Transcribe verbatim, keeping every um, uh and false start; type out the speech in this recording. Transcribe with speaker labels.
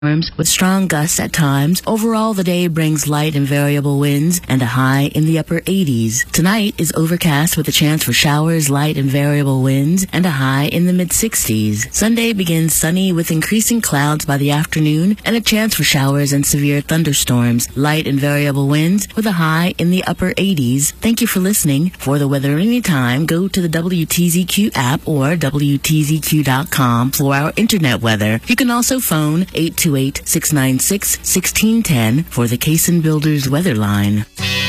Speaker 1: Storms with strong gusts at times. Overall, the day brings light and variable winds and a high in the upper eighties. Tonight is overcast with a chance for showers, light and variable winds, and a high in the mid-sixties. Sunday begins sunny with increasing clouds by the afternoon and a chance for showers and severe thunderstorms, light and variable winds with a high in the upper eighties. Thank you for listening. For the weather anytime, go to the W T Z Q app or W T Z Q dot com for our internet weather. You can also phone eight two eight, six nine six, one six one zero for the Cason Builders weather line.